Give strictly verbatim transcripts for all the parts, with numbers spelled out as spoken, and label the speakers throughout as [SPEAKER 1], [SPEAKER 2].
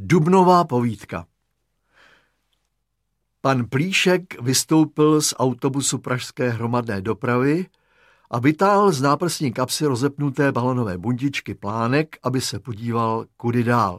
[SPEAKER 1] Dubnová povídka. Pan Plíšek vystoupil z autobusu pražské hromadné dopravy a vytáhl z náprsní kapsy rozepnuté balonové bundičky plánek, aby se podíval, kudy dál.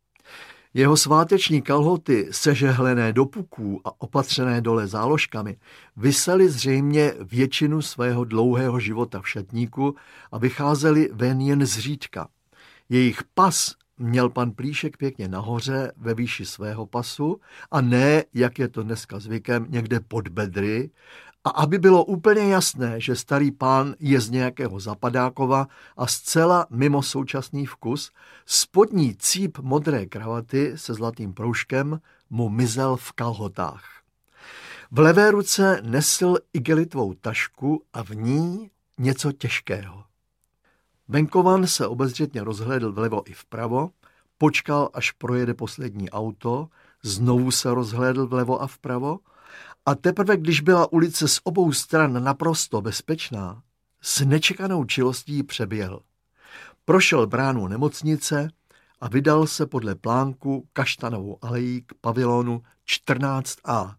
[SPEAKER 1] Jeho sváteční kalhoty, sežehlené do puků a opatřené dole záložkami, visely zřejmě většinu svého dlouhého života v šatníku a vycházely ven jen zřídka. Jejich pas měl pan Plíšek pěkně nahoře ve výši svého pasu a ne, jak je to dneska zvykem, někde pod bedry. A aby bylo úplně jasné, že starý pán je z nějakého Zapadákova a zcela mimo současný vkus, spodní cíp modré kravaty se zlatým proužkem mu mizel v kalhotách. V levé ruce nesl igelitovou tašku a v ní něco těžkého. Venkovan se obezřetně rozhlédl vlevo i vpravo, počkal, až projede poslední auto, znovu se rozhlédl vlevo a vpravo a teprve, když byla ulice z obou stran naprosto bezpečná, s nečekanou čilostí přeběhl. Prošel bránu nemocnice a vydal se podle plánku Kaštanovou alejí k pavilonu čtrnáct A.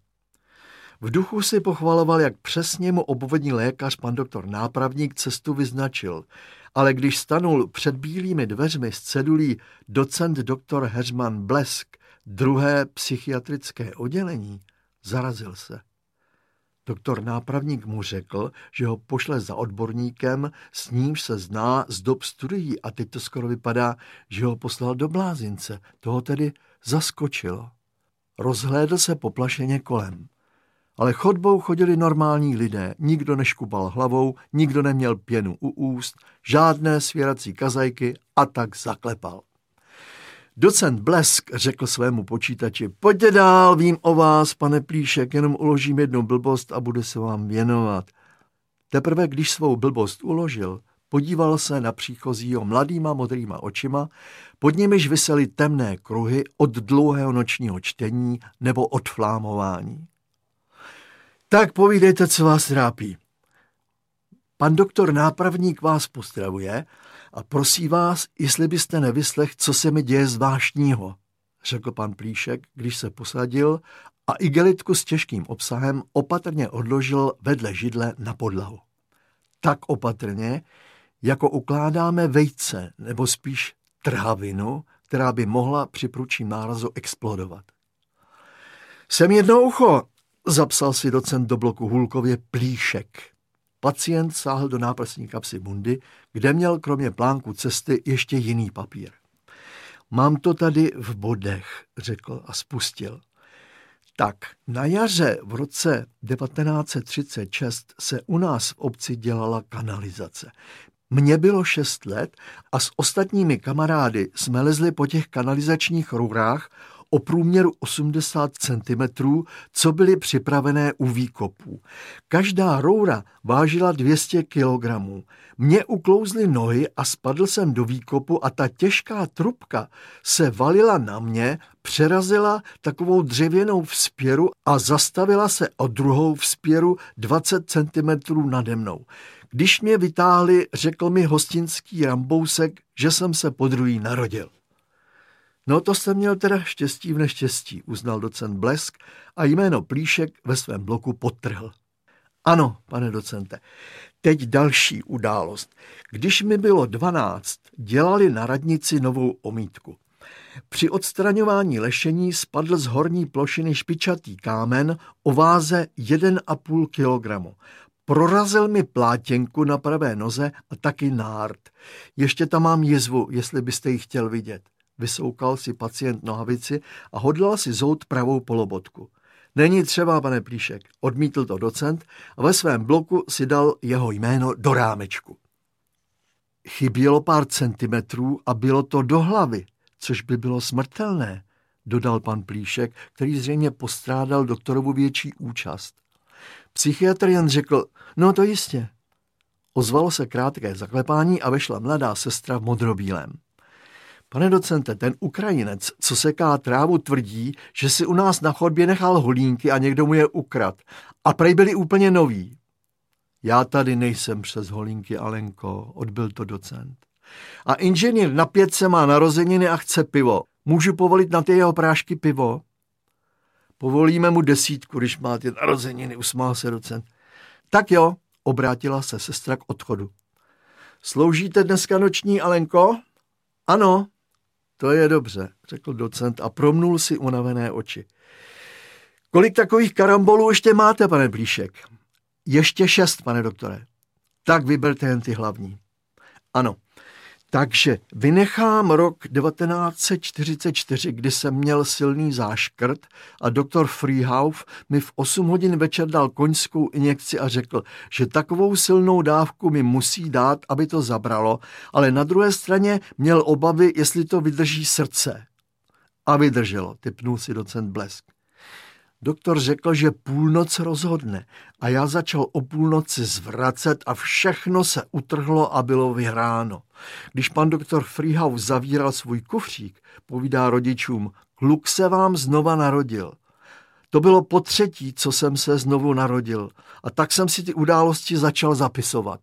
[SPEAKER 1] V duchu si pochvaloval, jak přesně mu obvodní lékař pan doktor Nápravník cestu vyznačil, ale když stanul před bílými dveřmi s cedulí docent doktor Heřman Blesk, druhé psychiatrické oddělení, zarazil se. Doktor Nápravník mu řekl, že ho pošle za odborníkem, s nímž se zná z dob studií a teď to skoro vypadá, že ho poslal do blázince. Toho tedy zaskočilo. Rozhlédl se poplašeně kolem. Ale chodbou chodili normální lidé, nikdo neškubal hlavou, nikdo neměl pěnu u úst, žádné svěrací kazajky a tak zaklepal. Docent Blesk řekl svému počítači: pojďte dál, vím o vás, pane Plíšek, jenom uložím jednu blbost a budu se vám věnovat. Teprve když svou blbost uložil, podíval se na příchozího mladýma modrýma očima, pod nimiž visely temné kruhy od dlouhého nočního čtení nebo od flámování. Tak povídejte, co vás trápí. Pan doktor Nápravník vás pozdravuje a prosí vás, jestli byste nevyslech, co se mi děje zvláštního, řekl pan Plíšek, když se posadil a igelitku s těžkým obsahem opatrně odložil vedle židle na podlahu. Tak opatrně, jako ukládáme vejce, nebo spíš trhavinu, která by mohla při prudším nárazu explodovat. Jsem jedno ucho, zapsal si docent do bloku Hulkově Plíšek. Pacient sáhl do náprsní kapsy bundy, kde měl kromě plánku cesty ještě jiný papír. Mám to tady v bodech, řekl a spustil. Tak, na jaře v roce devatenáct set třicet šest se u nás v obci dělala kanalizace. Mně bylo šest let a s ostatními kamarády jsme lezli po těch kanalizačních rourách o průměru osmdesát centimetrů, co byly připravené u výkopů. Každá roura vážila dvě stě kilogramů. Mně uklouzly nohy a spadl jsem do výkopu a ta těžká trubka se valila na mě, přerazila takovou dřevěnou vzpěru a zastavila se o druhou vzpěru dvacet centimetrů nade mnou. Když mě vytáhli, řekl mi hostinský Rambousek, že jsem se podruhý narodil. No to jsem měl teda štěstí v neštěstí, uznal docent Blesk a jméno Plíšek ve svém bloku podtrhl. Ano, pane docente, teď další událost. Když mi bylo dvanáct, dělali na radnici novou omítku. Při odstraňování lešení spadl z horní plošiny špičatý kámen o váze jeden a půl kilogramu. Prorazil mi plátěnku na pravé noze a taky nárt. Ještě tam mám jizvu, jestli byste ji chtěl vidět. Vysoukal si pacient nohavici a hodlal si zout pravou polobotku. Není třeba, pane Plíšek, odmítl to docent a ve svém bloku si dal jeho jméno do rámečku. Chybělo pár centimetrů a bylo to do hlavy, což by bylo smrtelné, dodal pan Plíšek, který zřejmě postrádal doktorovu větší účast. Psychiatr jen řekl, no to jistě. Ozvalo se krátké zaklepání a vešla mladá sestra v modrobílém. Pane docente, ten Ukrajinec, co seká trávu, tvrdí, že si u nás na chodbě nechal holínky a někdo mu je ukrad. A prej byli úplně noví. Já tady nejsem přes holínky, Alenko, odbyl to docent. A inženýr na pětce má narozeniny a chce pivo. Můžu povolit na ty jeho prášky pivo? Povolíme mu desítku, když má ty narozeniny, usmál se docent. Tak jo, obrátila se sestra k odchodu. Sloužíte dneska noční, Alenko? Ano, to je dobře, řekl docent a promnul si unavené oči. Kolik takových karambolů ještě máte, pane Plíšek? Ještě šest, pane doktore. Tak vyberte jen ty hlavní. Ano, takže vynechám rok devatenáct set čtyřicet čtyři, kdy jsem měl silný záškrt a doktor Freehouse mi v osm hodin večer dal koňskou injekci a řekl, že takovou silnou dávku mi musí dát, aby to zabralo, ale na druhé straně měl obavy, jestli to vydrží srdce. A vydrželo, tipnul si docent Blesk. Doktor řekl, že půlnoc rozhodne a já začal o půlnoci zvracet a všechno se utrhlo a bylo vyhráno. Když pan doktor Freehouse zavíral svůj kufřík, povídá rodičům, kluk se vám znova narodil. To bylo po třetí, co jsem se znovu narodil a tak jsem si ty události začal zapisovat.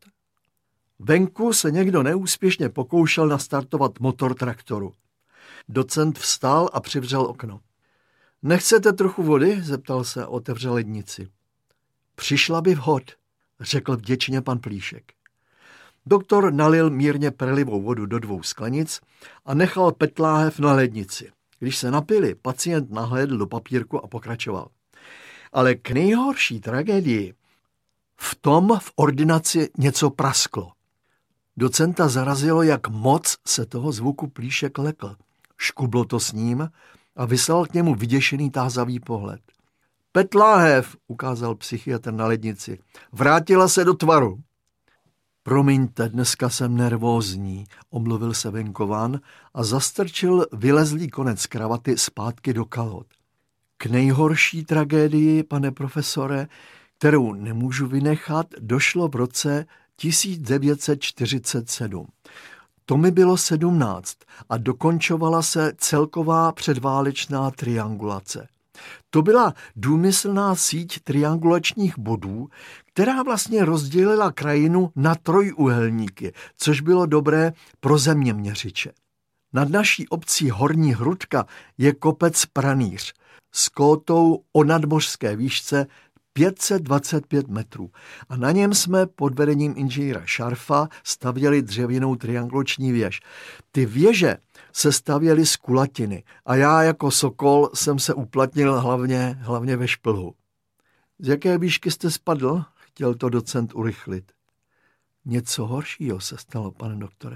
[SPEAKER 1] Venku se někdo neúspěšně pokoušel nastartovat motor traktoru. Docent vstal a přivřel okno. Nechcete trochu vody? Zeptal se a otevřel lednici. Přišla by vhod, řekl vděčně pan Plíšek. Doktor nalil mírně prelivou vodu do dvou sklenic a nechal PET láhev na lednici. Když se napili, pacient nahlédl do papírku a pokračoval. Ale k nejhorší tragédii v tom v ordinaci něco prasklo. Docenta zarazilo, jak moc se toho zvuku Plíšek lekl. Škublo to s ním a vyslal k němu vyděšený tázavý pohled. PET láhev, ukázal psychiatr na lednici, vrátila se do tvaru. Promiňte, dneska jsem nervózní, omluvil se venkován a zastrčil vylezlý konec kravaty zpátky do kalhot. K nejhorší tragédii, pane profesore, kterou nemůžu vynechat, došlo v roce tisíc devět set čtyřicet sedm. To mi bylo sedmnáct a dokončovala se celková předválečná triangulace. To byla důmyslná síť triangulačních bodů, která vlastně rozdělila krajinu na trojúhelníky, což bylo dobré pro zeměměřiče. Nad naší obcí Horní Hrudka je kopec Pranýř s kótou o nadmořské výšce pět set dvacet pět metrů a na něm jsme pod vedením inženýra Šarfa stavěli dřevěnou triangulační věž. Ty věže se stavěly z kulatiny a já jako sokol jsem se uplatnil hlavně, hlavně ve šplhu. Z jaké výšky jste spadl? Chtěl to docent urychlit. Něco horšího se stalo, pane doktore.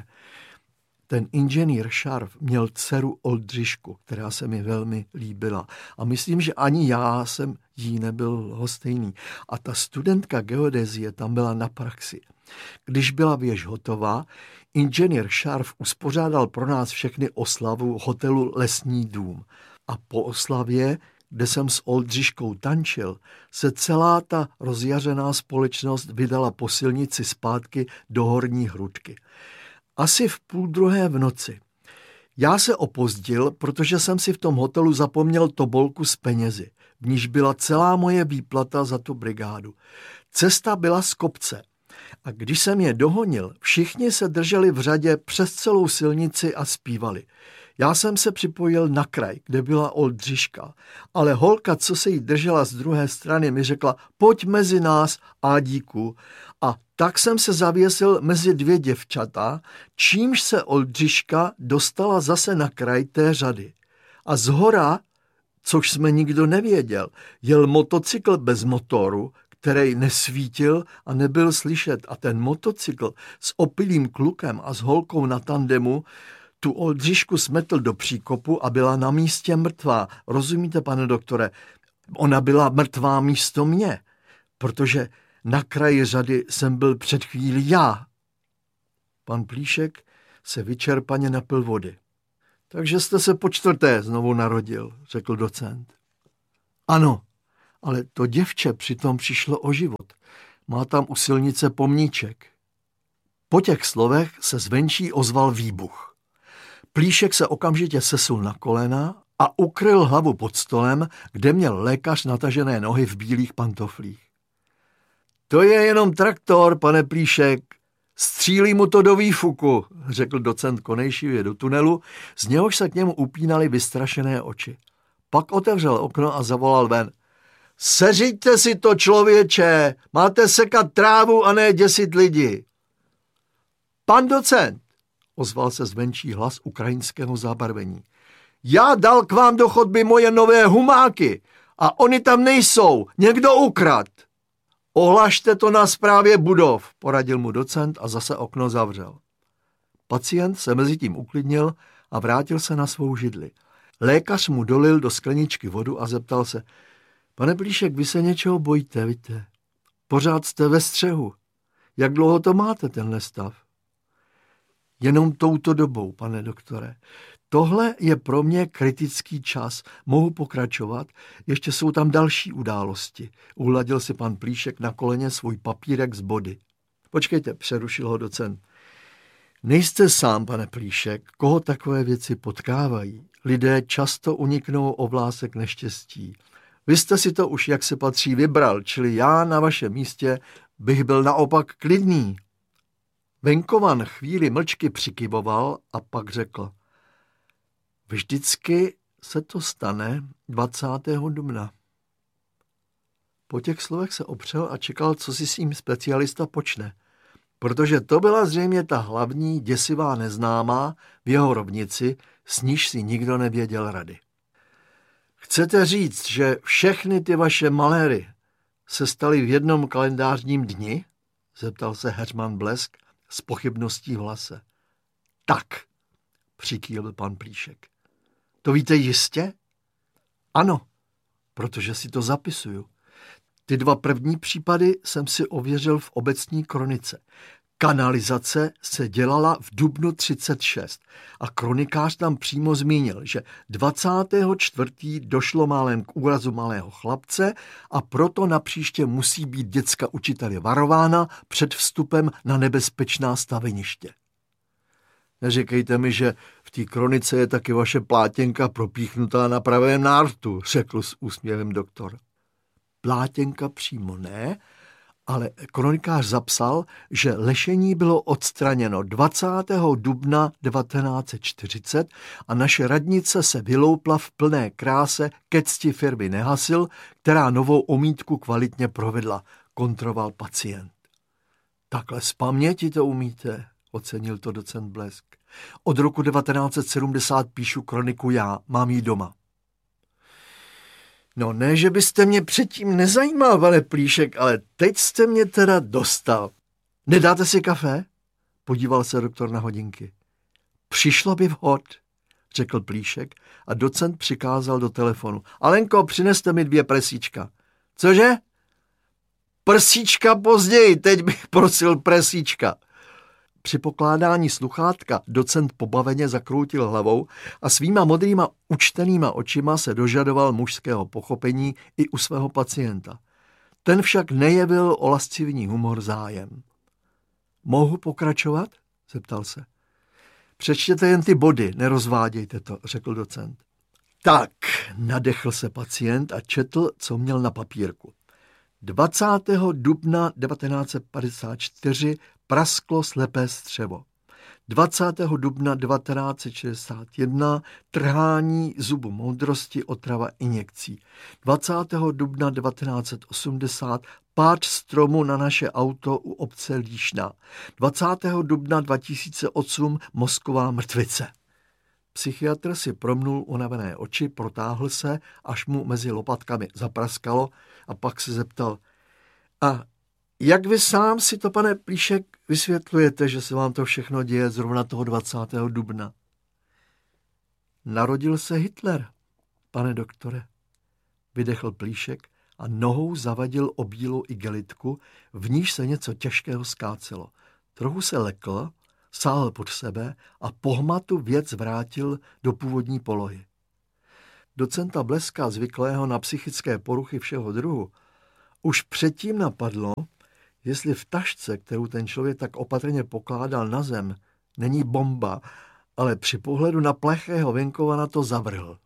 [SPEAKER 1] Ten inženýr Šarf měl dceru Oldřišku, která se mi velmi líbila. A myslím, že ani já jsem jí nebyl lhostejný. A ta studentka geodezie tam byla na praxi. Když byla věž hotová, inženýr Šarf uspořádal pro nás všechny oslavu hotelu Lesní dům. A po oslavě, kde jsem s Oldřiškou tančil, se celá ta rozjařená společnost vydala po silnici zpátky do Horní Hrudky. Asi v půl druhé v noci. Já se opozdil, protože jsem si v tom hotelu zapomněl tobolku s penězi, v níž byla celá moje výplata za tu brigádu. Cesta byla z kopce a když jsem je dohonil, všichni se drželi v řadě přes celou silnici a zpívali. Já jsem se připojil na kraj, kde byla Oldřiška, ale holka, co se jí držela z druhé strany, mi řekla, pojď mezi nás, Ádíku. A tak jsem se zavěsil mezi dvě děvčata, čímž se Oldřiška dostala zase na kraj té řady. A zhora, což jsme nikdo nevěděl, jel motocykl bez motoru, který nesvítil a nebyl slyšet. A ten motocykl s opilým klukem a s holkou na tandemu tu Oldřišku smetl do příkopu a byla na místě mrtvá. Rozumíte, pane doktore? Ona byla mrtvá místo mě, protože na kraji řady jsem byl před chvílí já. Pan Plíšek se vyčerpaně napil vody. Takže jste se po čtvrté znovu narodil, řekl docent. Ano, ale to děvče přitom přišlo o život. Má tam u silnice pomníček. Po těch slovech se zvenčí ozval výbuch. Plíšek se okamžitě sesul na kolena a ukryl hlavu pod stolem, kde měl lékař natažené nohy v bílých pantoflích. To je jenom traktor, pane Plíšek, Střílí mu to do výfuku, řekl docent konejšivě do tunelu, z něhož se k němu upínaly vystrašené oči. Pak otevřel okno a zavolal ven. Seřiďte si to, člověče, máte sekat trávu a ne děsit lidi. Pan docent, ozval se zvenčí hlas ukrajinského zábarvení. Já dal k vám do chodby moje nové humáky a oni tam nejsou, někdo ukrad. Ohlašte to na správě budov, poradil mu docent a zase okno zavřel. Pacient se mezi tím uklidnil a vrátil se na svou židli. Lékař mu dolil do skleničky vodu a zeptal se, pane Plíšek, vy se něčeho bojíte, víte? Pořád jste ve střehu. Jak dlouho to máte, tenhle stav? Jenom touto dobou, pane doktore. Tohle je pro mě kritický čas. Mohu pokračovat? Ještě jsou tam další události. Uhladil si pan Plíšek na koleně svůj papírek z body. Počkejte, přerušil ho docent. Nejste sám, pane Plíšek, koho takové věci potkávají. Lidé často uniknou o vlásek neštěstí. Vy jste si to už jak se patří vybral, čili já na vašem místě bych byl naopak klidný. Venkovan chvíli mlčky přikyvoval a pak řekl. Vždycky se to stane dvacátého dubna. Po těch slovech se opřel a čekal, co si s ním specialista počne, protože to byla zřejmě ta hlavní děsivá neznámá v jeho rovnici, s níž si nikdo nevěděl rady. Chcete říct, že všechny ty vaše maléry se staly v jednom kalendářním dni? Zeptal se Heřman Blesk s pochybností v hlase. Tak, přikývl pan Plíšek. To víte jistě? Ano, protože si to zapisuju. Ty dva první případy jsem si ověřil v obecní kronice. Kanalizace se dělala v dubnu třicet šest a kronikář tam přímo zmínil, že dvacátého čtvrtého došlo málem k úrazu malého chlapce a proto napříště musí být děcka učiteli varována před vstupem na nebezpečná staveniště. Neříkejte mi, že v té kronice je taky vaše plátěnka propíchnutá na pravém nártu, řekl s úsměvem doktor. Plátěnka přímo ne, ale kronikář zapsal, že lešení bylo odstraněno dvacátého dubna devatenáct set čtyřicet a naše radnice se vyloupla v plné kráse ke cti firmy Nehasil, která novou omítku kvalitně provedla, kontroval pacient. Takhle z paměti to umíte, ocenil to docent Blesk. Od roku devatenáct set sedmdesát píšu kroniku já, mám ji doma. No ne, že byste mě předtím nezajímal, pane Plíšek, ale teď jste mě teda dostal. Nedáte si kafe? Podíval se doktor na hodinky. Přišlo by vhod, řekl Plíšek a docent přikázal do telefonu. Alenko, přineste mi dvě presíčka. Cože? Prsíčka později, teď bych prosil presíčka. Při pokládání sluchátka docent pobaveně zakroutil hlavou a svýma modrýma učtenýma očima se dožadoval mužského pochopení i u svého pacienta. Ten však nejevil o lascivní humor zájem. Mohu pokračovat? Zeptal se. Přečtěte jen ty body, nerozvádějte to, řekl docent. Tak, nadechl se pacient a četl, co měl na papírku. dvacátého dubna devatenáct set padesát čtyři prasklo slepé střevo. dvacátého dubna devatenáct set šedesát jedna trhání zubu moudrosti, otrava injekcí. dvacátého dubna devatenáct set osmdesát pád stromu na naše auto u obce Líšna. dvacátého dubna dva tisíce osm mozková mrtvice. Psychiatr si promnul unavené oči, protáhl se, až mu mezi lopatkami zapraskalo a pak se zeptal. A jak vy sám si to, pane Plíšek, vysvětlujete, že se vám to všechno děje zrovna toho dvacátého dubna? Narodil se Hitler, pane doktore, vydechl Plíšek a nohou zavadil o bílou igelitku, v níž se něco těžkého skácelo. Trochu se lekl, sáhl pod sebe a pohmatu věc vrátil do původní polohy. Docenta Bleska, zvyklého na psychické poruchy všeho druhu, už předtím napadlo, jestli v tašce, kterou ten člověk tak opatrně pokládal na zem, není bomba, ale při pohledu na plechého Venkovana to zavrhl.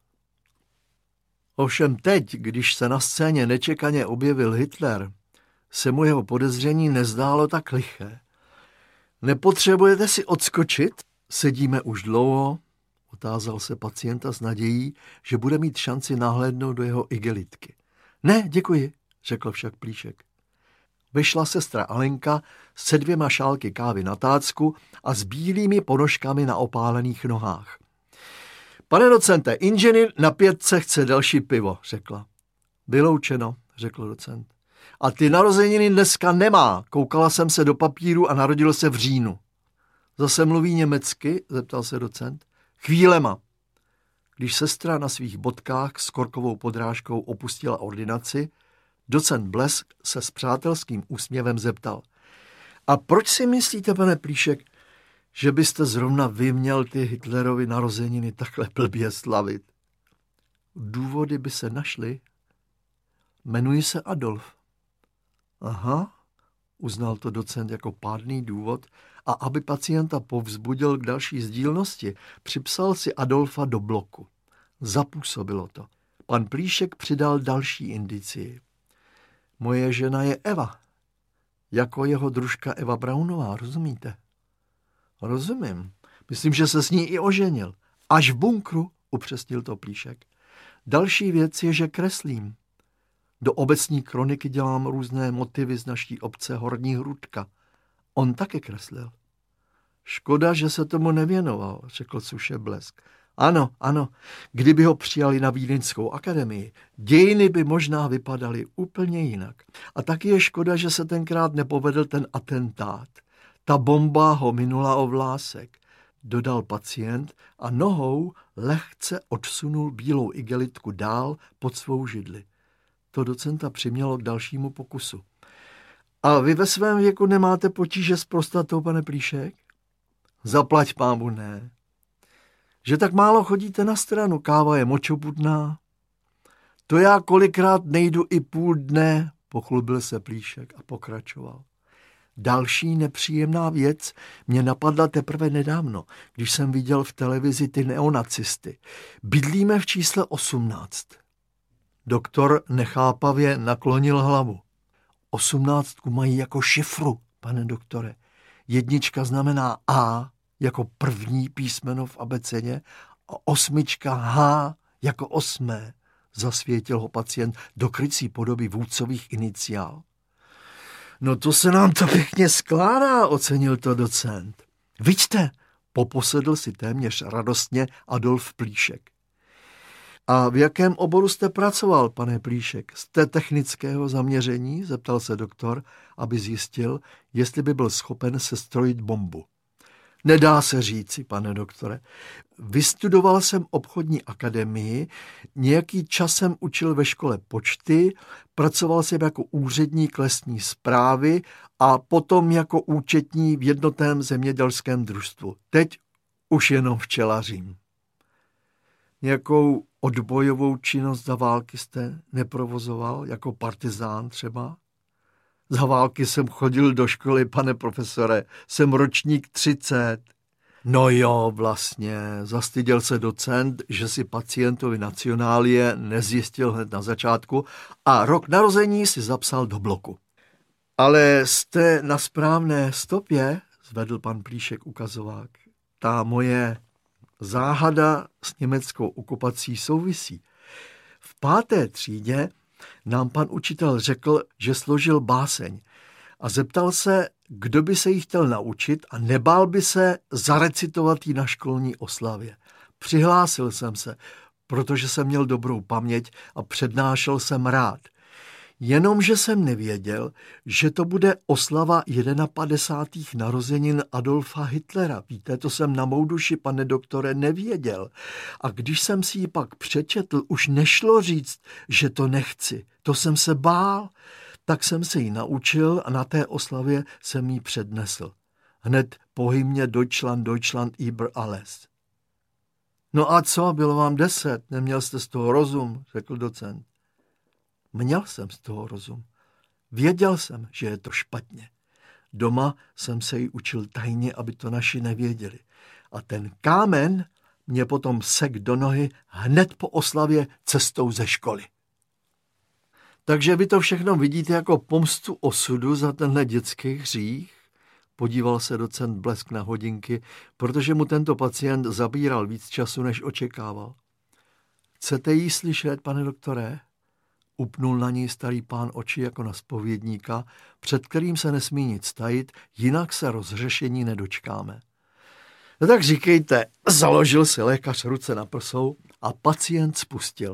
[SPEAKER 1] Ovšem teď, když se na scéně nečekaně objevil Hitler, se mu jeho podezření nezdálo tak liché. Nepotřebujete si odskočit? Sedíme už dlouho, otázal se pacienta s nadějí, že bude mít šanci nahlédnout do jeho igelitky. Ne, děkuji, řekl však Plíšek. Vyšla sestra Alenka se dvěma šálky kávy na tácku a s bílými ponožkami na opálených nohách. Pane docente, inženýr na pětce chce další pivo, řekla. Vyloučeno, řekl docent. A ty narozeniny dneska nemá, koukala jsem se do papíru a narodil se v říjnu. Zase mluví německy, zeptal se docent. Chvílema. Když sestra na svých bodkách s korkovou podrážkou opustila ordinaci, docent Blesk se s přátelským úsměvem zeptal. A proč si myslíte, pane Plíšek, že byste zrovna vy měl ty Hitlerovy narozeniny takhle blbě slavit? Důvody by se našly. Jmenuji se Adolf. Aha, uznal to docent jako pádný důvod a aby pacienta povzbudil k další sdílnosti, připsal si Adolfa do bloku. Zapůsobilo to. Pan Plíšek přidal další indicii. Moje žena je Eva, jako jeho družka Eva Braunová, rozumíte? Rozumím. Myslím, že se s ní i oženil. Až v bunkru, upřesnil to Plíšek. Další věc je, že kreslím. Do obecní kroniky dělám různé motivy z naší obce Horní Hrudka. On taky kreslil. Škoda, že se tomu nevěnoval, řekl suše Blesk. Ano, ano, kdyby ho přijali na Vídeňskou akademii, dějiny by možná vypadaly úplně jinak. A taky je škoda, že se tenkrát nepovedl ten atentát. Ta bomba ho minula o vlásek, dodal pacient a nohou lehce odsunul bílou igelitku dál pod svou židli. To docenta přimělo k dalšímu pokusu. A vy ve svém věku nemáte potíže s prostatou, pane Plíšek? Zaplať pámu, ne. Že tak málo chodíte na stranu, káva je močopudná. To já kolikrát nejdu i půl dne, pochlubil se Plíšek a pokračoval. Další nepříjemná věc mě napadla teprve nedávno, když jsem viděl v televizi ty neonacisty. Bydlíme v čísle osmnáct. Doktor nechápavě naklonil hlavu. Osmnáctku mají jako šifru, pane doktore. Jednička znamená A jako první písmeno v abecedě a osmička H jako osmé, zasvětil ho pacient do krycí podoby vůdcových iniciál. No to se nám to pěkně skládá, ocenil to docent. Vidíte, poposedl si téměř radostně Adolf Plíšek. A v jakém oboru jste pracoval, pane Plíšek? Jste technického zaměření? Zeptal se doktor, aby zjistil, jestli by byl schopen sestrojit bombu. Nedá se říci, pane doktore. Vystudoval jsem obchodní akademii, nějaký čas jsem učil ve škole počty, pracoval jsem jako úředník lesní správy a potom jako účetní v jednotném zemědělském družstvu. Teď už jenom včelařím. Nějakou odbojovou činnost za války jste neprovozoval, jako partizán třeba? Za války jsem chodil do školy, pane profesore, jsem ročník třicet. No jo, vlastně, zastyděl se docent, že si pacientovi nacionálie nezjistil hned na začátku a rok narození si zapsal do bloku. Ale jste na správné stopě, zvedl pan Plíšek ukazovák. Ta moje záhada s německou okupací souvisí. V páté třídě nám pan učitel řekl, že složil báseň a zeptal se, kdo by se jí chtěl naučit a nebál by se zarecitovat ji na školní oslavě. Přihlásil jsem se, protože jsem měl dobrou paměť a přednášel jsem rád. Jenomže jsem nevěděl, že to bude oslava padesátých narozenin Adolfa Hitlera. Víte, to jsem na mou duši, pane doktore, nevěděl. A když jsem si ji pak přečetl, už nešlo říct, že to nechci. To jsem se bál. Tak jsem se ji naučil a na té oslavě jsem ji přednesl. Hned po hymně Deutschland, Deutschland über alles. No a co, bylo vám deset, neměl jste z toho rozum, řekl docent. Měl jsem z toho rozum. Věděl jsem, že je to špatně. Doma jsem se ji učil tajně, aby to naši nevěděli. A ten kámen mě potom sek do nohy hned po oslavě cestou ze školy. Takže vy to všechno vidíte jako pomstu osudu za tenhle dětský hřích? podíval se docent Blesk na hodinky, protože mu tento pacient zabíral víc času, než očekával. Chcete jí slyšet, pane doktore? Upnul na něj starý pán oči jako na zpovědníka, před kterým se nesmí nic tajit, jinak se rozřešení nedočkáme. No tak říkejte, založil si lékař ruce na prsou a pacient spustil.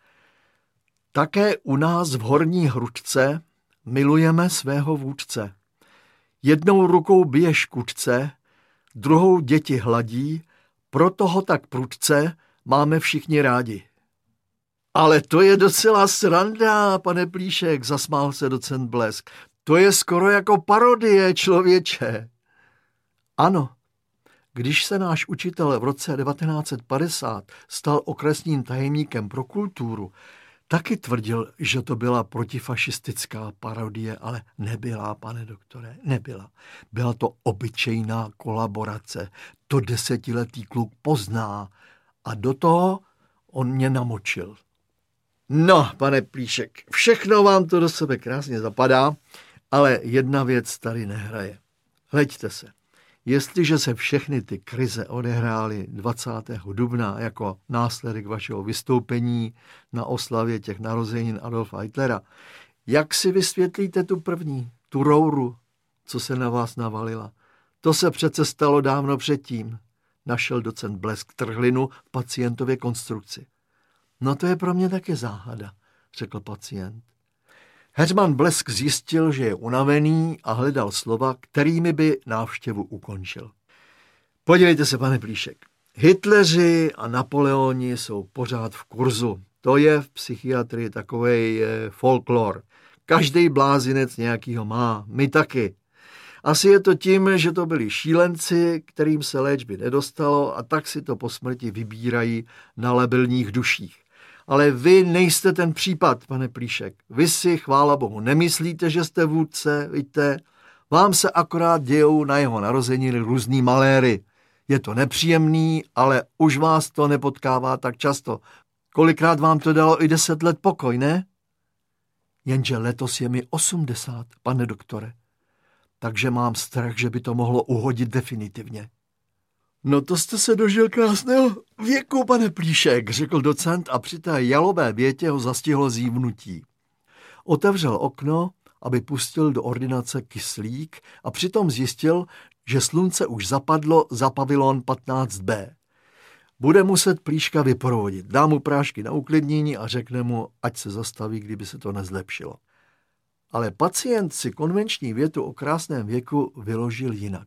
[SPEAKER 1] Také u nás v Horní Hručce milujeme svého vůdce. Jednou rukou bije škůdce, druhou děti hladí, proto ho tak prudce máme všichni rádi. Ale to je docela sranda, pane Plíšek, zasmál se docent Blesk. To je skoro jako parodie, člověče. Ano, když se náš učitel v roce devatenáct set padesát stal okresním tajemníkem pro kulturu, taky tvrdil, že to byla protifašistická parodie, ale nebyla, pane doktore, nebyla. Byla to obyčejná kolaborace. To desetiletý kluk pozná. A do toho on mě namočil. No, pane Plíšek, všechno vám to do sebe krásně zapadá, ale jedna věc tady nehraje. Hleďte se. Jestliže se všechny ty krize odehrály dvacátého dubna jako následek vašeho vystoupení na oslavě těch narozenin Adolfa Hitlera, jak si vysvětlíte tu první, tu rouru, co se na vás navalila? To se přece stalo dávno předtím, našel docent Blesk trhlinu v pacientově konstrukci. No to je pro mě taky záhada, řekl pacient. Heřman Blesk zjistil, že je unavený a hledal slova, kterými by návštěvu ukončil. Podívejte se, pane Plíšek, Hitleři a Napoleoni jsou pořád v kurzu. To je v psychiatrii takovej folklor. Každý blázinec nějakýho má, my taky. Asi je to tím, že to byli šílenci, kterým se léčby nedostalo a tak si to po smrti vybírají na labilních duších. Ale vy nejste ten případ, pane Plíšek. Vy si, chvála bohu, nemyslíte, že jste vůdce, víte? Vám se akorát dějou na jeho narozeniny různý maléry. Je to nepříjemný, ale už vás to nepotkává tak často. Kolikrát vám to dalo i deset let pokoj, ne? Jenže letos je mi osmdesát, pane doktore. Takže mám strach, že by to mohlo uhodit definitivně. No to jste se dožil krásného věku, pane Plíšek, řekl docent a při té jalové větě ho zastihlo zívnutí. Otevřel okno, aby pustil do ordinace kyslík a přitom zjistil, že slunce už zapadlo za pavilon patnáct bé. Bude muset Plíška vyprovodit, dá mu prášky na uklidnění a řekne mu, ať se zastaví, kdyby se to nezlepšilo. Ale pacient si konvenční větu o krásném věku vyložil jinak.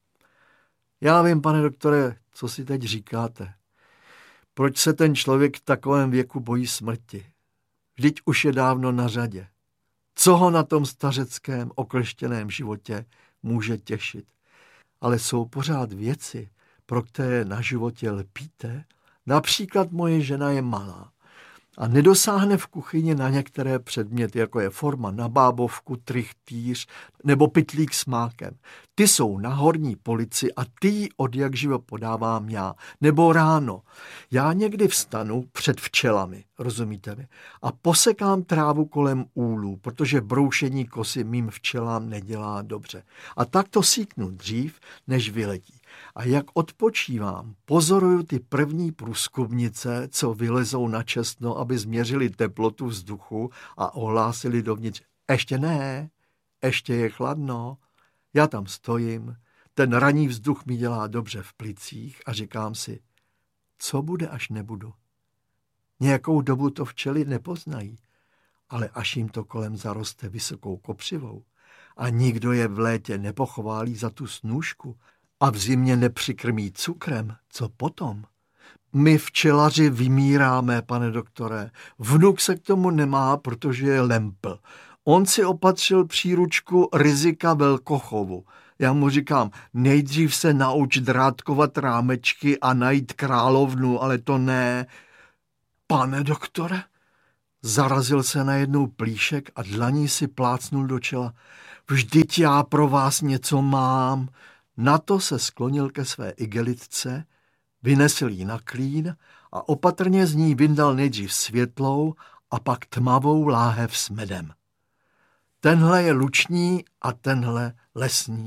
[SPEAKER 1] Já vím, pane doktore, co si teď říkáte. Proč se ten člověk v takovém věku bojí smrti? Vždyť už je dávno na řadě. Co ho na tom stařeckém, okleštěném životě může těšit? Ale jsou pořád věci, pro které na životě lpíte. Například moje žena je malá a nedosáhne v kuchyni na některé předměty, jako je forma na bábovku, trichtýř nebo pytlík s mákem. Ty jsou na horní polici a ty ji odjakživa podávám já. Nebo ráno. Já někdy vstanu před včelami, rozumíte mi, a posekám trávu kolem úlů, protože broušení kosy mým včelám nedělá dobře. A tak to síknu dřív, než vyletí. A jak odpočívám, pozoruju ty první průzkumnice, co vylezou na čestno, aby změřili teplotu vzduchu a ohlásili dovnitř. Ještě ne, ještě je chladno. Já tam stojím, ten ranní vzduch mi dělá dobře v plicích a říkám si, co bude, až nebudu. Nějakou dobu to včely nepoznají, ale až jim to kolem zaroste vysokou kopřivou a nikdo je v létě nepochválí za tu snůšku a v zimě nepřikrmí cukrem, co potom? My včelaři vymíráme, pane doktore. Vnuk se k tomu nemá, protože je lempl. On si opatřil příručku rizika velkochovu. Já mu říkám, nejdřív se nauč drátkovat rámečky a najít královnu, ale to ne. Pane doktore, zarazil se najednou Plíšek a dlaní si plácnul do čela. Vždyť já pro vás něco mám. Na to se sklonil ke své igelitce, vynesl ji na klín a opatrně z ní vyndal nejdřív světlou a pak tmavou láhev s medem. Tenhle je luční a tenhle lesní.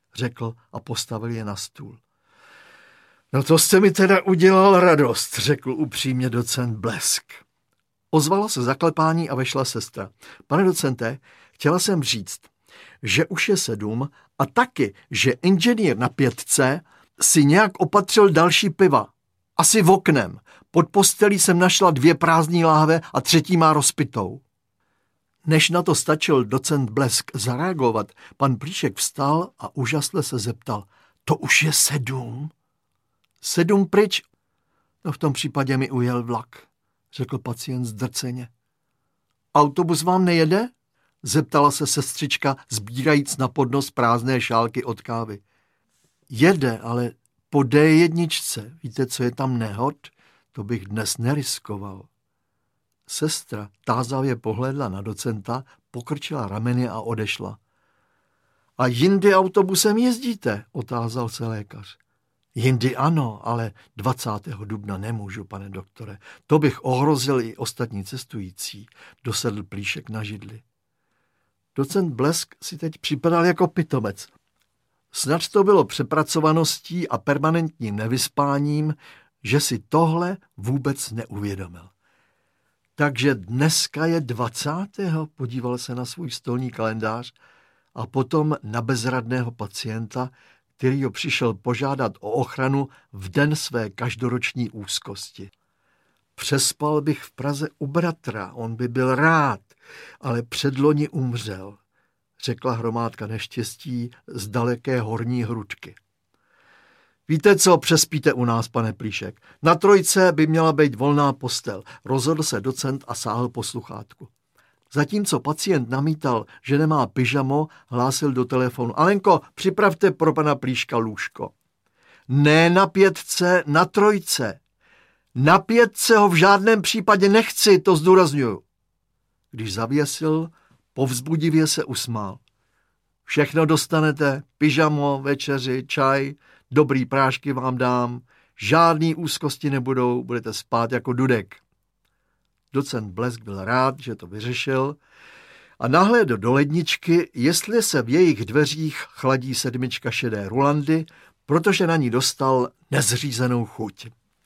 [SPEAKER 1] řekl a postavil je na stůl. No to jste mi teda udělal radost, řekl upřímně docent Blesk. Ozvalo se zaklepání a vešla sestra. Pane docente, chtěla jsem říct, že už je sedm a taky, že inženýr na pětce si nějak opatřil další piva. Asi v oknem. Pod postelí jsem našla dvě prázdné láhve a třetí má rozpitou. Než na to stačil docent Blesk zareagovat, pan Plíšek vstal a úžasle se zeptal. To už je sedm? Sedm pryč? No v tom případě mi ujel vlak, řekl pacient zdrceně. Autobus vám nejede? Zeptala se sestřička, sbírajíc na podnos prázdné šálky od kávy. Jede, ale po dé jedna. Víte, co je tam nehod? To bych dnes neriskoval. Sestra tázavě pohlédla na docenta, pokrčila rameny a odešla. A jindy autobusem jezdíte? Otázal se lékař. Jindy ano, ale dvacátého dubna nemůžu, pane doktore. To bych ohrozil i ostatní cestující, dosedl Plíšek na židli. Docent Blesk si teď připadal jako pitomec. Snad to bylo přepracovaností a permanentním nevyspáním, že si tohle vůbec neuvědomil. Takže dneska je dvacátého podíval se na svůj stolní kalendář a potom na bezradného pacienta, který ho přišel požádat o ochranu v den své každoroční úzkosti. Přespal bych v Praze u bratra, on by byl rád, ale předloni umřel, řekla hromádka neštěstí z daleké horní hrudky. Víte co, přespíte u nás, pane Plíšek. Na trojce by měla být volná postel, rozhodl se docent a sáhl po sluchátku. Zatímco pacient namítal, že nemá pyžamo, hlásil do telefonu. Alenko, připravte pro pana Plíška lůžko. Ne na pětce, na trojce. Na pětce ho v žádném případě nechci, to zdůrazňuju. Když zavěsil, povzbudivě se usmál. Všechno dostanete, pyžamo, večeři, čaj, dobrý prášky vám dám, žádný úzkosti nebudou, budete spát jako dudek. Docent Blesk byl rád, že to vyřešil a nahlédl do ledničky, jestli se v jejich dveřích chladí sedmička šedé rulandy, protože na ní dostal nezřízenou chuť.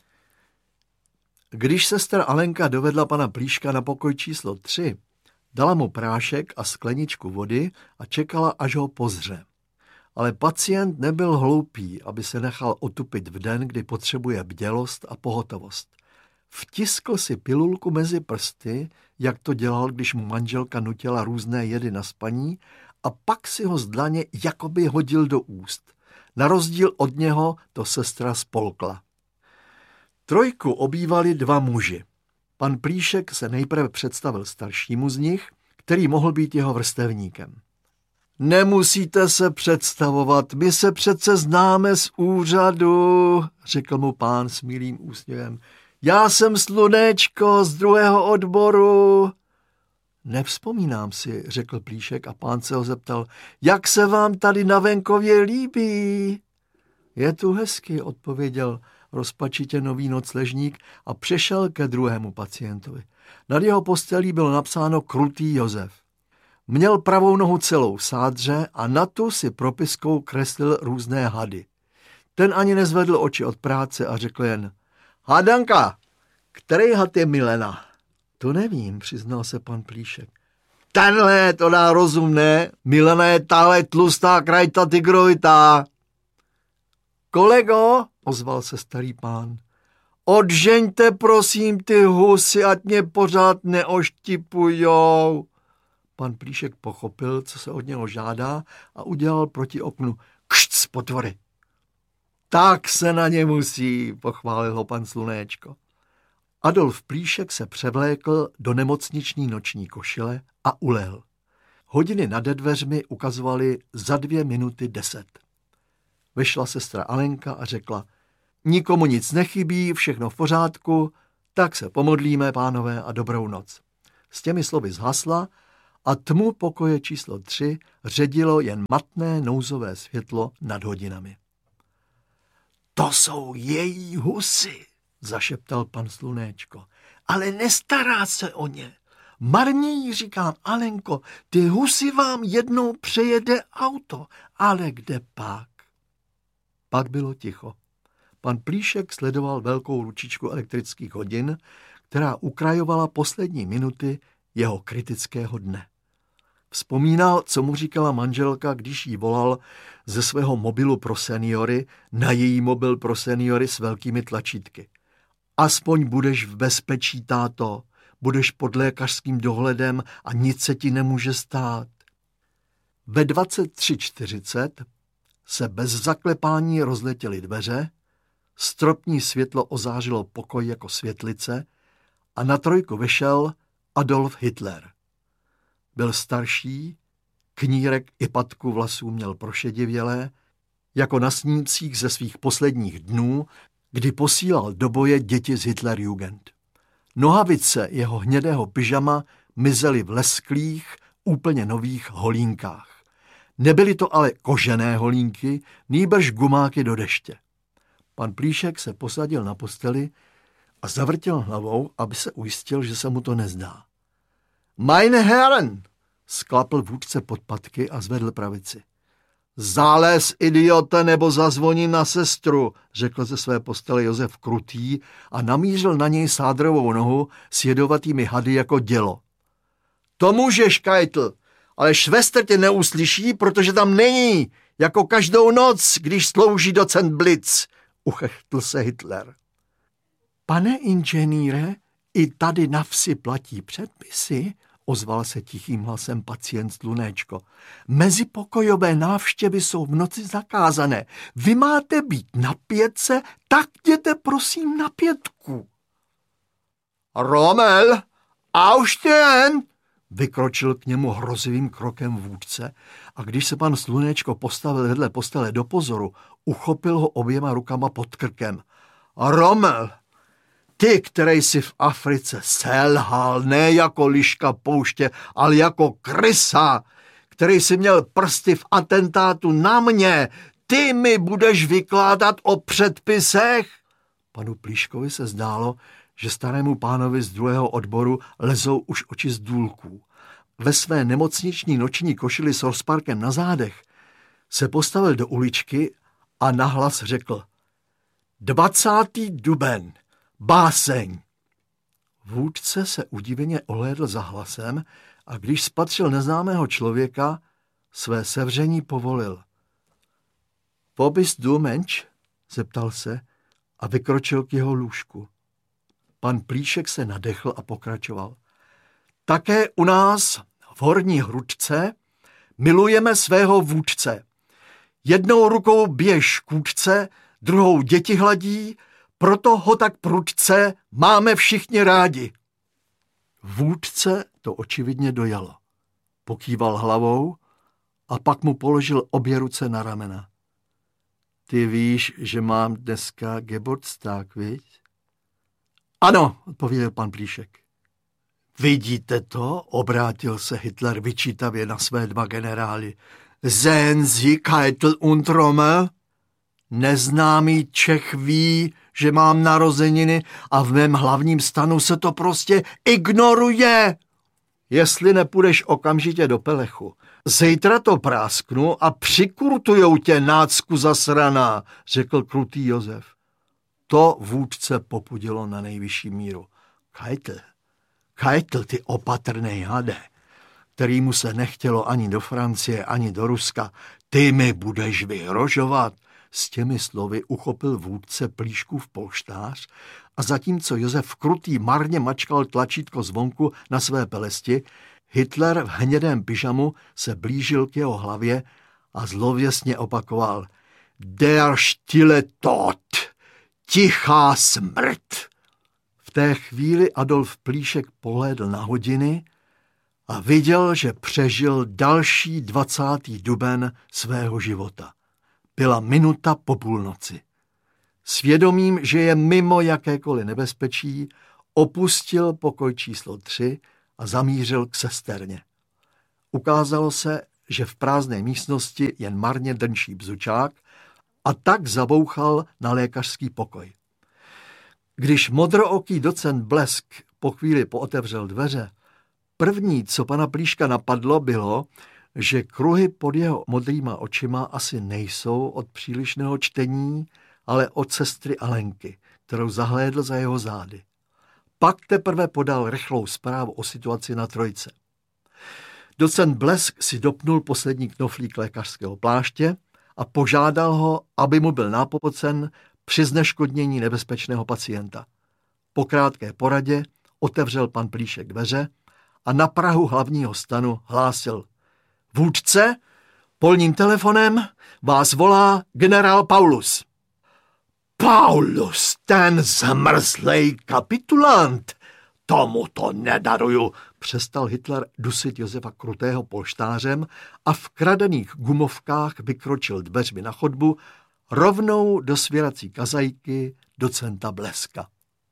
[SPEAKER 1] Když sestra Alenka dovedla pana Plíška na pokoj číslo tři, dala mu prášek a skleničku vody a čekala, až ho pozře. Ale pacient nebyl hloupý, aby se nechal otupit v den, kdy potřebuje bdělost a pohotovost. Vtiskl si pilulku mezi prsty, jak to dělal, když mu manželka nutila různé jedy na spaní, a pak si ho z dlaně jakoby hodil do úst. Na rozdíl od něho to sestra spolkla. Trojku obývali dva muži. Pan Plíšek se nejprve představil staršímu z nich, který mohl být jeho vrstevníkem. Nemusíte se představovat, my se přece známe z úřadu, řekl mu pán s milým úsměvem. Já jsem Slunéčko z druhého odboru. Nevzpomínám si, řekl Plíšek a pán se ho zeptal, jak se vám tady na venkově líbí? Je tu hezky, odpověděl rozpačitě nový nocležník a přešel ke druhému pacientovi. Nad jeho postelí bylo napsáno Krutý Josef. Měl pravou nohu celou v sádře a na tu si propiskou kreslil různé hady. Ten ani nezvedl oči od práce a řekl jen, Hádanka, který had je Milena? To nevím, přiznal se pan Plíšek. Tenhle, to dá rozum, ne? Milena je tahle tlustá krajta tygrovitá. Kolego, ozval se starý pán, odžeňte prosím ty husy, ať mě pořád neoštipujou. Pan Plíšek pochopil, co se od něho žádá a udělal proti oknu kšc potvory. Tak se na ně musí, pochválil ho pan Slunéčko. Adolf Plíšek se převlékl do nemocniční noční košile a ulehl. Hodiny nade dveřmi ukazovaly za dvě minuty deset. Vešla sestra Alenka a řekla, nikomu nic nechybí, všechno v pořádku, tak se pomodlíme, pánové, a dobrou noc. S těmi slovy zhasla a tmu pokoje číslo tři ředilo jen matné nouzové světlo nad hodinami. To jsou její husy, zašeptal pan Slunéčko, ale nestará se o ně. Marně, říkám, Alenko, ty husy vám jednou přejede auto, ale kde pak? Pak bylo ticho. Pan Plíšek sledoval velkou ručičku elektrických hodin, která ukrajovala poslední minuty jeho kritického dne. Vzpomínal, co mu říkala manželka, když jí volal ze svého mobilu pro seniory na její mobil pro seniory s velkými tlačítky. Aspoň budeš v bezpečí, táto, budeš pod lékařským dohledem a nic se ti nemůže stát. Ve dvacet tři čtyřicet se bez zaklepání rozletěly dveře, stropní světlo ozářilo pokoj jako světlice a na trojku vešel Adolf Hitler. Byl starší, knírek i patku vlasů měl prošedivělé, jako na snímcích ze svých posledních dnů, kdy posílal do boje děti z Hitlerjugend. Nohavice jeho hnědého pyžama mizely v lesklých, úplně nových holínkách. Nebyly to ale kožené holínky, nýbrž gumáky do deště. Pan Plíšek se posadil na posteli a zavrtěl hlavou, aby se ujistil, že se mu to nezdá. Meine Herren, sklapl vůdce podpatky a zvedl pravici. Zález, idiote, nebo zazvoní na sestru, řekl ze své postele Josef Krutý a namířil na něj sádrovou nohu s jedovatými hady jako dělo. To můžeš, Keitel, ale švestr tě neuslyší, protože tam není, jako každou noc, když slouží docent Blitz, uchechtl se Hitler. Pane inženýre, i tady na vsi platí předpisy, ozval se tichým hlasem pacient Slunéčko. Mezipokojové návštěvy jsou v noci zakázané. Vy máte být na pětce, tak jděte prosím na pětku. Rommel, aufstehen! Vykročil k němu hrozivým krokem vůdce a když se pan Slunéčko postavil vedle postele do pozoru, uchopil ho oběma rukama pod krkem. Rommel, ty, který si v Africe selhal, ne jako liška pouště, ale jako krysa, který si měl prsty v atentátu na mě, ty mi budeš vykládat o předpisech? Panu Plíškovi se zdálo, že starému pánovi z druhého odboru lezou už oči z důlků. Ve své nemocniční noční košili s rozparkem na zádech se postavil do uličky a nahlas řekl: dvacátý duben, báseň. Vůdce se udiveně ohlédl za hlasem a když spatřil neznámého člověka, své sevření povolil. Wo bist du, Mensch? Zeptal se a vykročil k jeho lůžku. Pan Plíšek se nadechl a pokračoval. Také u nás v Horní Hrudce milujeme svého vůdce. Jednou rukou běž kůdce, druhou děti hladí, proto ho tak prudce máme všichni rádi. Vůdce to očividně dojalo. Pokýval hlavou a pak mu položil obě ruce na ramena. Ty víš, že mám dneska Geburtstag, viď? Ano, odpověděl pan Plíšek. Vidíte to? Obrátil se Hitler vyčítavě na své dva generály. Sehen Sie Keitel und Rommel? Neznámý Čech ví, že mám narozeniny a v mém hlavním stanu se to prostě ignoruje. Jestli nepůjdeš okamžitě do Pelechu, zítra to prásknu a přikurtujou tě, nácku zasraná, řekl krutý Josef. To vůdce popudilo na nejvyšší míru. Keitel, Keitel, ty opatrnej hade, kterýmu se nechtělo ani do Francie, ani do Ruska, ty mi budeš vyhrožovat. S těmi slovy uchopil vůdce Plíškův polštář a zatímco Josef Krutý marně mačkal tlačítko zvonku na své pelesti, Hitler v hnědém pyžamu se blížil k jeho hlavě a zlověsně opakoval: Der stille Tod, tichá smrt. V té chvíli Adolf Plíšek pohlédl na hodiny a viděl, že přežil další dvacátý duben svého života. Byla minuta po půlnoci. Svědomím, že je mimo jakékoliv nebezpečí, opustil pokoj číslo tři a zamířil k sesterně. Ukázalo se, že v prázdné místnosti jen marně drnčí bzučák a tak zabouchal na lékařský pokoj. Když modrooký docent Blesk po chvíli pootevřel dveře, První, co pana Plíška napadlo, bylo, že kruhy pod jeho modrýma očima asi nejsou od přílišného čtení, ale od sestry Alenky, kterou zahlédl za jeho zády. Pak teprve podal rychlou zprávu o situaci na trojce. Docent Blesk si dopnul poslední knoflík lékařského pláště a požádal ho, aby mu byl nápomocen při zneškodnění nebezpečného pacienta. Po krátké poradě otevřel pan Plíšek dveře a na prahu hlavního stanu hlásil: Vůdce, polním telefonem vás volá generál Paulus. Paulus, ten zmrzlej kapitulant, tomu to nedaruju, přestal Hitler dusit Josefa Krutého polštářem a v kradených gumovkách vykročil dveřmi na chodbu rovnou do svěrací kazajky docenta Bleska.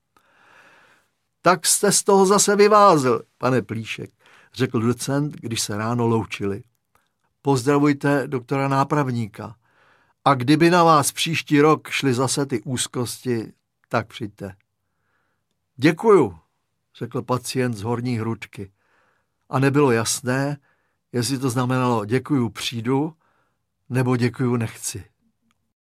[SPEAKER 1] Tak jste z toho zase vyvázl, pane Plíšek, řekl docent, když se ráno loučili. Pozdravujte doktora nápravníka. A kdyby na vás příští rok šly zase ty úzkosti, tak přijďte. Děkuju, řekl pacient z horní hrudky. A nebylo jasné, jestli to znamenalo děkuju přijdu, nebo děkuju nechci.